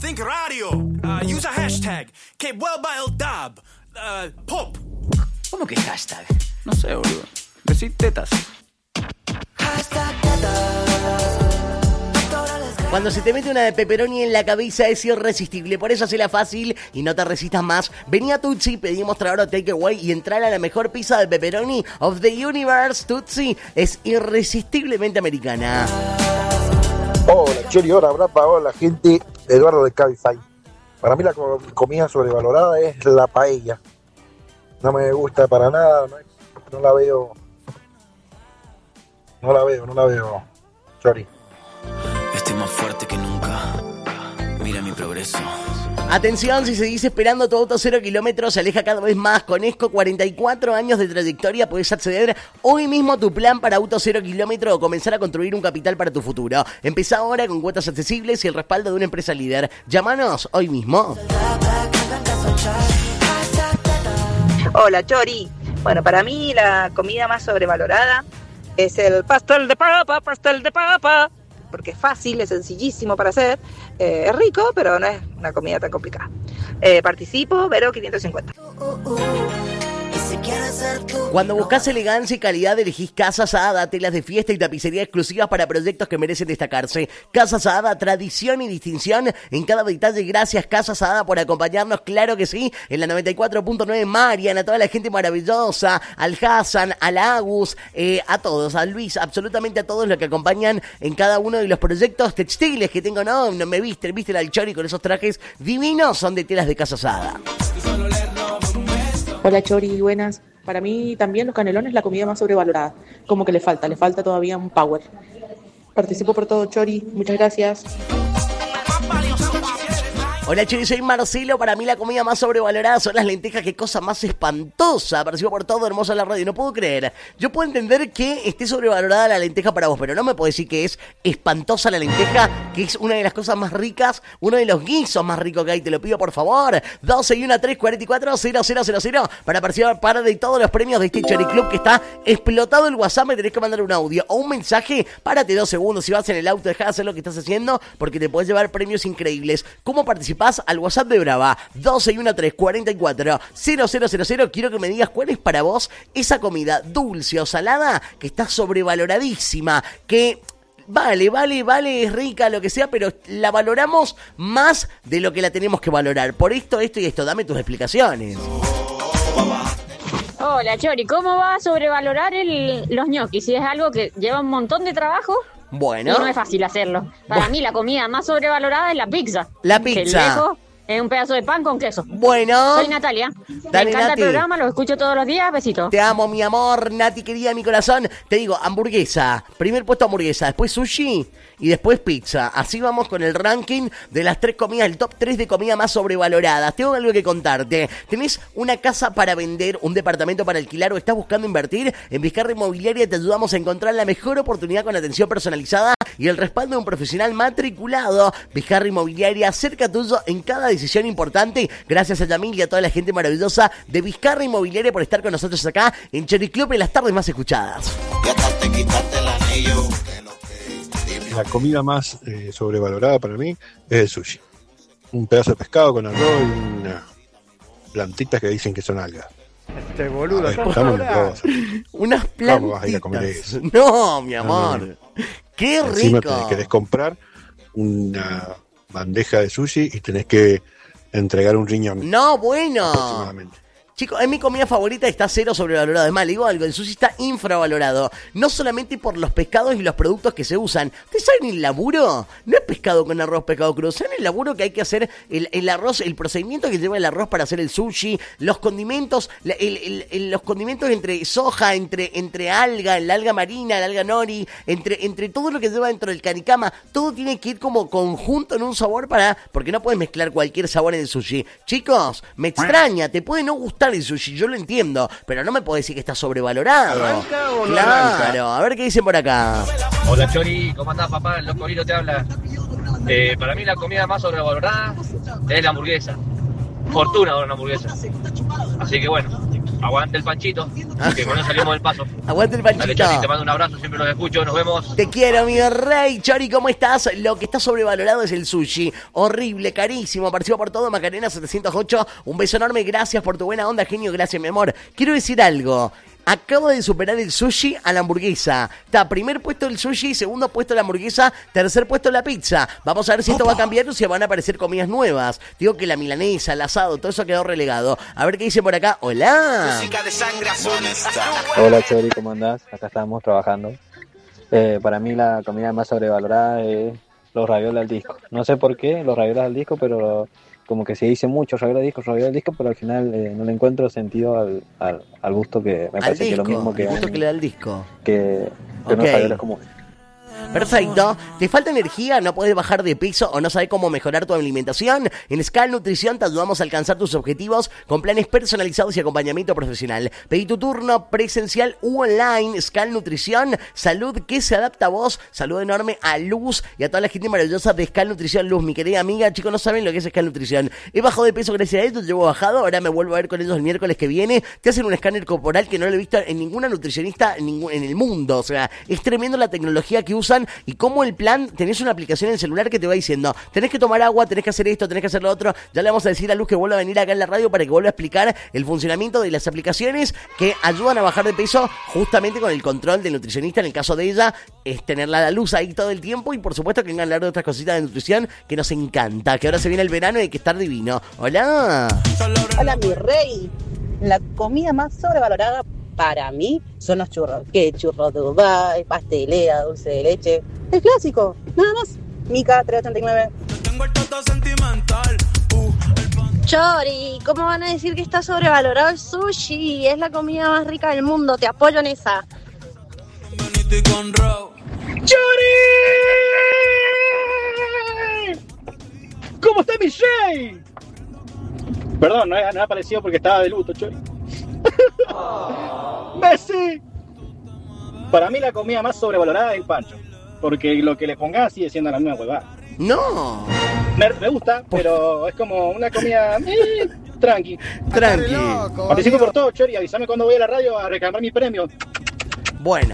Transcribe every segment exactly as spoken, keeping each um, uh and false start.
Think Radio. Uh, use a hashtag. Que vuelva el dub. Uh, pop. ¿Cómo que hashtag? No sé, boludo. Decí tetas. Hashtag tetas. Cuando se te mete una de pepperoni en la cabeza es irresistible, por eso hacela fácil y no te resistas más. Vení a Tutsi, pedí mostrador o takeaway y entrar a la mejor pizza de pepperoni of the universe. Tutsi es irresistiblemente americana. Hola, Chori, hola, brapa, hola, gente. Eduardo de Cabify. Para mí la comida sobrevalorada es la paella. No me gusta para nada, no, no la veo. No la veo, no la veo, Chori. Estoy más fuerte que nunca. Mira mi progreso. Atención, si seguís esperando tu auto cero kilómetros, se aleja cada vez más. Con ESCO, cuarenta y cuatro años de trayectoria, puedes acceder hoy mismo a tu plan para auto cero kilómetros o comenzar a construir un capital para tu futuro. Empezá ahora con cuotas accesibles y el respaldo de una empresa líder. Llámanos hoy mismo. Hola, Chori. Bueno, para mí la comida más sobrevalorada es el pastel de papa, pastel de papa. Porque es fácil, es sencillísimo para hacer, eh, es rico, pero no es una comida tan complicada. Eh, participo, Vero quinientos cincuenta. Cuando buscas elegancia y calidad, elegís Casas Ada, telas de fiesta y tapicería exclusivas para proyectos que merecen destacarse. Casas Ada, tradición y distinción en cada detalle. Gracias, Casas Ada, por acompañarnos, claro que sí, en la noventa y cuatro punto nueve. Marian, a toda la gente maravillosa, al Hassan, al Agus, eh, a todos, a Luis, absolutamente a todos los que acompañan en cada uno de los proyectos textiles que tengo. No, no me viste, viste al Chori con esos trajes divinos, son de telas de Casas Ada. Hola Chori, buenas. Para mí también los canelones es la comida más sobrevalorada. Como que le falta, le falta todavía un power. Participo por todo, Chori. Muchas gracias. Hola Chori, soy Marcelo. Para mí la comida más sobrevalorada son las lentejas. Qué cosa más espantosa. Participo por todo, hermosa la radio. No puedo creer. Yo puedo entender que esté sobrevalorada la lenteja para vos, pero no me puedo decir que es espantosa la lenteja, que es una de las cosas más ricas, uno de los guisos más ricos que hay. Te lo pido por favor. doce y uno, tres, cuarenta y cuatro, cero cero cero cero para participar para de todos los premios de este Chori Club que está explotado el WhatsApp. Me tenés que mandar un audio o un mensaje. Párate dos segundos. Si vas en el auto, dejá de hacer lo que estás haciendo porque te podés llevar premios increíbles. ¿Cómo participar? Al WhatsApp de Brava, doce y uno, tres, cuarenta y cuatro, cero cero cero cero. Quiero que me digas cuál es para vos esa comida dulce o salada que está sobrevaloradísima, que vale, vale, vale, es rica, lo que sea, pero la valoramos más de lo que la tenemos que valorar. Por esto, esto y esto. Dame tus explicaciones. Hola Chori, ¿cómo va a sobrevalorar el, los ñoquis? Si es algo que lleva un montón de trabajo. Bueno. Y no es fácil hacerlo. Para bueno. mí la comida más sobrevalorada es la pizza. La pizza. Que lejos es un pedazo de pan con queso. Bueno. Soy Natalia. Dale, Me encanta Nati. el programa, lo escucho todos los días. Besitos. Te amo, mi amor, Nati querida, mi corazón. Te digo, hamburguesa. Primer puesto hamburguesa, después sushi y después pizza. Así vamos con el ranking de las tres comidas, el top tres de comida más sobrevaloradas. Tengo algo que contarte. ¿Tenés una casa para vender, un departamento para alquilar o estás buscando invertir? En Vizcarra Inmobiliaria te ayudamos a encontrar la mejor oportunidad con atención personalizada y el respaldo de un profesional matriculado. Vizcarra Inmobiliaria, cerca tuyo en cada decisión importante. Gracias a Yamil y a toda la gente maravillosa de Vizcarra Inmobiliaria por estar con nosotros acá en Chori Club en las tardes más escuchadas. La comida más eh, sobrevalorada para mí es el sushi. Un pedazo de pescado con arroz y unas plantitas que dicen que son algas. Este boludo, ver, ¿cómo unas plantitas. ¿Cómo vas a ir a comer eso? No, mi amor. No, no, no. Qué Encima rico. Te querés comprar una bandeja de sushi y tenés que entregar un riñón. No, bueno. Aproximadamente. Chicos, es mi comida favorita, está cero sobrevalorado. Además, le digo algo, el sushi está infravalorado. No solamente por los pescados y los productos que se usan. ¿Ustedes saben el laburo? No es pescado con arroz, pescado crudo. ¿Saben el laburo que hay que hacer? El, el arroz, el procedimiento que lleva el arroz para hacer el sushi, los condimentos, el, el, el, los condimentos entre soja, entre, entre alga, el alga marina, el alga nori, entre, entre todo lo que lleva dentro del canicama. Todo tiene que ir como conjunto en un sabor para... Porque no puedes mezclar cualquier sabor en el sushi. Chicos, me extraña, te puede no gustar el sushi, yo lo entiendo, pero no me puedo decir que está sobrevalorado. ¿Arranca o no Claro, arranca? a ver qué dicen por acá. Hola Chori, ¿cómo andás papá? El loco Viro te habla. Eh, para mí la comida más sobrevalorada es la hamburguesa. Fortuna ahora una hamburguesa. Así que bueno, Aguante el Panchito, que cuando salimos del paso. Aguante el Panchito. Dale, Chori, te mando un abrazo, siempre los escucho, nos vemos. Te quiero, mi rey. Chori, ¿cómo estás? Lo que está sobrevalorado es el sushi. Horrible, carísimo, parecido por todo. Macarena setecientos ocho, un beso enorme, gracias por tu buena onda, genio, gracias, mi amor. Quiero decir algo. Acabo de superar el sushi a la hamburguesa. Está primer puesto el sushi, segundo puesto la hamburguesa, tercer puesto la pizza. Vamos a ver si esto va a cambiar o si van a aparecer comidas nuevas. Digo que la milanesa, el asado, todo eso quedó relegado. A ver qué dice por acá. Hola. Música de sangre azul. Hola Chori, ¿cómo andás? Acá estamos trabajando. Eh, para mí la comida más sobrevalorada es los ravioles al disco. No sé por qué los ravioles al disco, pero como que se dice mucho ravioles al disco, ravioles al disco, pero al final eh, no le encuentro sentido al, al, al gusto que me parece que es lo mismo que, el gusto que le da el disco. Que, que okay. unos ravioles comunes. Perfecto. ¿Te falta energía? ¿No puedes bajar de peso o no sabes cómo mejorar tu alimentación? En Skal Nutrición te ayudamos a alcanzar tus objetivos con planes personalizados y acompañamiento profesional. Pedí tu turno presencial u online. Skal Nutrición, salud que se adapta a vos. Saludo enorme a Luz y a toda la gente maravillosa de Skal Nutrición. Luz, mi querida amiga, chicos, no saben lo que es Skal Nutrición. He bajado de peso gracias a ellos, llevo bajado, ahora me vuelvo a ver con ellos el miércoles que viene. Te hacen un escáner corporal que no lo he visto en ninguna nutricionista en, ningún, en el mundo. O sea, es tremendo la tecnología que usan y cómo el plan, tenés una aplicación en el celular que te va diciendo, tenés que tomar agua, tenés que hacer esto, tenés que hacer lo otro. Ya le vamos a decir a Luz que vuelva a venir acá en la radio para que vuelva a explicar el funcionamiento de las aplicaciones que ayudan a bajar de peso justamente con el control del nutricionista. En el caso de ella, es tenerla a la luz ahí todo el tiempo y por supuesto que vengan a hablar de otras cositas de nutrición que nos encanta, que ahora se viene el verano y hay que estar divino. Hola. Hola, mi rey. La comida más sobrevalorada para mí son los churros. ¿Qué churros de Dubái, pastelera, dulce de leche? El clásico, nada más. Mica trescientos ochenta y nueve. Tengo el toto sentimental. Uh, el Chori, ¿cómo van a decir que está sobrevalorado el sushi? Es la comida más rica del mundo, te apoyo en esa. ¡Chori! ¿Cómo está mi Shay? Perdón, no ha, no ha aparecido porque estaba de luto, Chori. ¡Messi! Para mí la comida más sobrevalorada es el pancho, porque lo que le pongas sigue siendo la misma huevada. No. Me, me gusta, pero es como una comida eh, tranqui. Tranqui. Participo por todo, Chori, avísame cuando voy a la radio a reclamar mi premio. Bueno.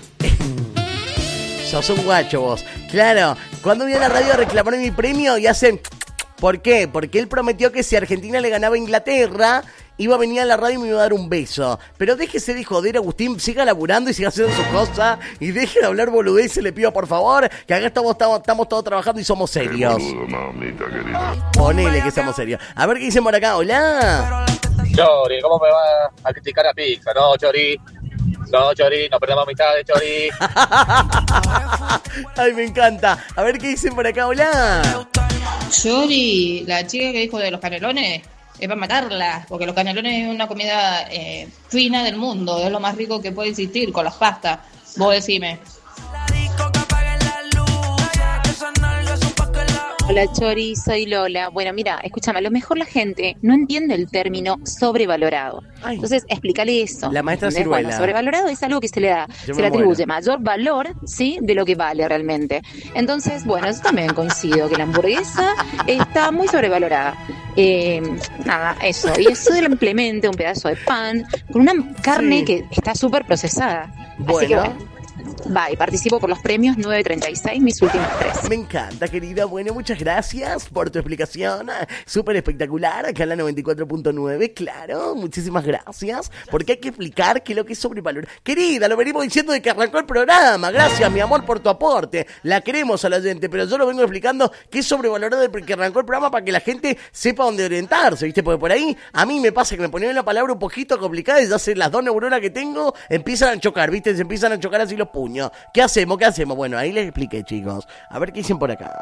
Sos un guacho vos. Claro, cuando voy a la radio a reclamar mi premio y hacen... ¿Por qué? Porque él prometió que si Argentina le ganaba a Inglaterra, iba a venir a la radio y me iba a dar un beso. Pero déjese de joder, Agustín, siga laburando y siga haciendo su cosa. Y deje de hablar boludeces, le pido por favor, que acá estamos, estamos, estamos todos trabajando y somos serios. Boludo, mamita querida. Ponele que somos serios. A ver qué dicen por acá, hola. Chori, ¿cómo me va a criticar a Pizza? No, Chori. No, Chori, no perdamos amistades, Chori. Ay, me encanta. A ver qué dicen por acá, hola. Chori, la chica que dijo de los canelones, es para matarla, porque los canelones es una comida eh, fina del mundo, es lo más rico que puede existir con las pastas. Vos decime. Hola Chori, soy Lola. Bueno, mira, escúchame, a lo mejor la gente no entiende el término sobrevalorado. Ay. Entonces, explícale eso. La maestra Ciruela. Bueno, sobrevalorado es algo que se le da, Yo se le atribuye muero. mayor valor, ¿sí? De lo que vale realmente. Entonces, bueno, yo también coincido que la hamburguesa está muy sobrevalorada. Eh, nada, eso. Y eso simplemente un pedazo de pan con una carne sí. que está súper procesada. Bueno. Así que bueno. Bye, participo por los premios nueve treinta y seis, mis últimos tres. Me encanta, querida. Bueno, muchas gracias por tu explicación. Súper espectacular. Acá en la noventa y cuatro punto nueve, claro. Muchísimas gracias. Porque hay que explicar qué es lo que es sobrevalor. Querida, lo venimos diciendo de que arrancó el programa. Gracias, mi amor, por tu aporte. La queremos a la gente, pero yo lo vengo explicando que es sobrevalorado de que arrancó el programa para que la gente sepa dónde orientarse, ¿viste? Porque por ahí a mí me pasa que me ponen la palabra un poquito complicada y ya sé, las dos neuronas que tengo empiezan a chocar, ¿viste? Se empiezan a chocar así los puños. ¿Qué hacemos? ¿Qué hacemos? Bueno, ahí les expliqué, chicos. A ver qué dicen por acá.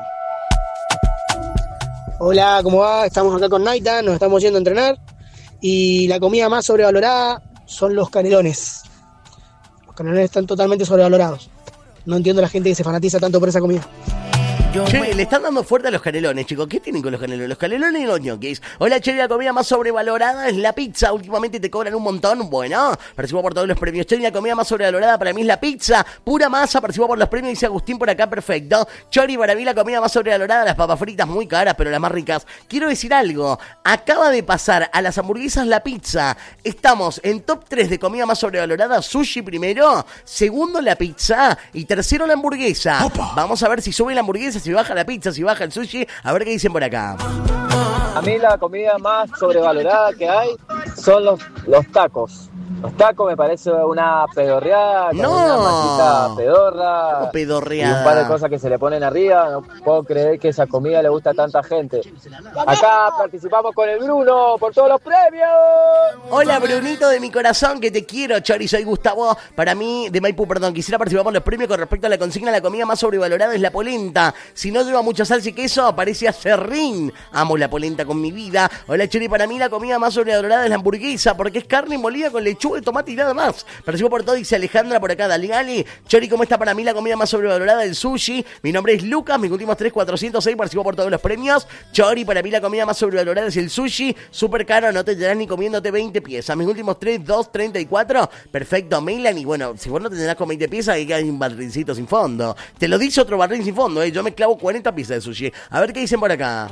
Hola, ¿cómo va? Estamos acá con Naita, nos estamos yendo a entrenar. Y la comida más sobrevalorada son los canelones. Los canelones están totalmente sobrevalorados. No entiendo a la gente que se fanatiza tanto por esa comida. Che, le están dando fuerte a los canelones, chicos. ¿Qué tienen con los canelones? Los canelones y los ñoquis. Hola, Chori, la comida más sobrevalorada es la pizza. Últimamente te cobran un montón. Bueno, participo por todos los premios. Chori, la comida más sobrevalorada para mí es la pizza. Pura masa, participo por los premios. Dice Agustín por acá, perfecto. Chori, para mí la comida más sobrevalorada, las papas fritas muy caras, pero las más ricas. Quiero decir algo. Acaba de pasar a las hamburguesas la pizza. Estamos en top tres de comida más sobrevalorada. Sushi primero, segundo la pizza y tercero la hamburguesa. Opa. Vamos a ver si sube la hamburguesa, si baja la pizza, si baja el sushi. A ver qué dicen por acá. A mí la comida más sobrevalorada que hay son los, los tacos. Los tacos me parece una pedorreada, con no. una masita pedorra. ¿Cómo pedorreada? Y un par de cosas que se le ponen arriba. No puedo creer que esa comida le gusta a tanta gente. Acá participamos con el Bruno por todos los premios. Hola, Brunito de mi corazón, que te quiero, Chori. Soy Gustavo. Para mí, de Maipú, perdón. Quisiera participar por los premios con respecto a la consigna. La comida más sobrevalorada es la polenta. Si no lleva mucha salsa y queso, parece acerrín. Amo la polenta con mi vida. Hola, Chori. Para mí, la comida más sobrevalorada es la hamburguesa, porque es carne molida con lechuga, tomate y nada más. Participo por todo, dice Alejandra por acá. Dale, Gali. Chori, ¿cómo está para mí la comida más sobrevalorada? El sushi. Mi nombre es Lucas, mis últimos tres, cuatrocientos seis. Participo por todos los premios. Chori, para mí la comida más sobrevalorada es el sushi. Súper caro, no te tendrás ni comiéndote veinte piezas. Mis últimos tres, dos, treinta y cuatro. Perfecto, Melanie. Bueno, si vos no te tendrás con veinte piezas, ahí hay un barrilcito sin fondo. Te lo dice otro barril sin fondo, ¿eh? Yo me clavo cuarenta piezas de sushi. A ver qué dicen por acá.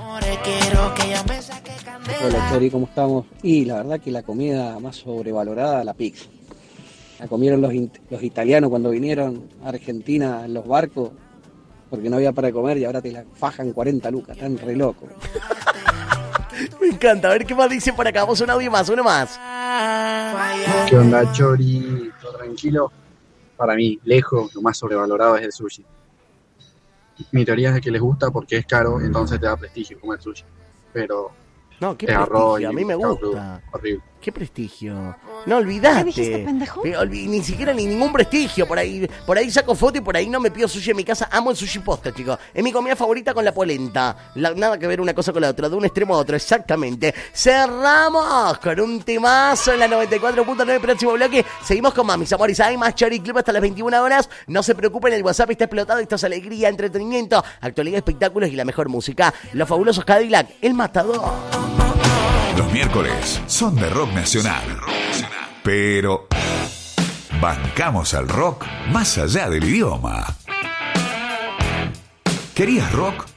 Hola, Chori, ¿cómo estamos? Y la verdad que la comida más sobrevalorada, la pizza. La comieron los, los italianos cuando vinieron a Argentina en los barcos, porque no había para comer y ahora te la fajan cuarenta lucas, están re locos. Me encanta, a ver qué más dicen por acá. Vamos a un audio más, uno más. ¿Qué onda, Chori? ¿Todo tranquilo? Para mí, lejos, lo más sobrevalorado es el sushi. Mi teoría es de que les gusta porque es caro, entonces te da prestigio comer sushi. Pero no, qué es prestigio, arroz y a mí me gusta. crudo, horrible. Qué prestigio. No, olvidate. ¿Qué dijiste, pendejo? Pero, ni siquiera ni ningún prestigio. Por ahí por ahí saco foto y por ahí no me pido sushi en mi casa. Amo el sushi posta, chicos. Es mi comida favorita con la polenta. La, nada que ver una cosa con la otra, de un extremo a otro, exactamente. Cerramos con un temazo en la noventa y cuatro punto nueve. Próximo bloque. Seguimos con más, mis amores. Hay más Chori Club hasta las veintiuna horas. No se preocupen, el WhatsApp está explotado. Esto es alegría, entretenimiento, actualidad, espectáculos y la mejor música. Los fabulosos Cadillac, El Matador. Los miércoles son de rock nacional. Pero bancamos al rock más allá del idioma. ¿Querías rock?